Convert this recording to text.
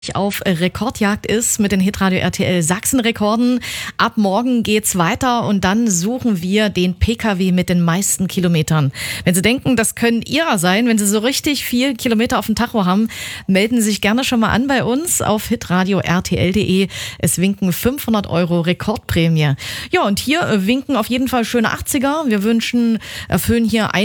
auf Rekordjagd ist mit den Hitradio RTL Sachsen-Rekorden. Ab morgen geht's weiter und dann suchen wir den PKW mit den meisten Kilometern. Wenn Sie denken, das können Ihrer sein, wenn Sie so richtig viel Kilometer auf dem Tacho haben, melden Sie sich gerne schon mal an bei uns auf hitradio rtl.de. Es winken 500 € Rekordprämie. Ja, und hier winken auf jeden Fall schöne 80er. Wir erfüllen hier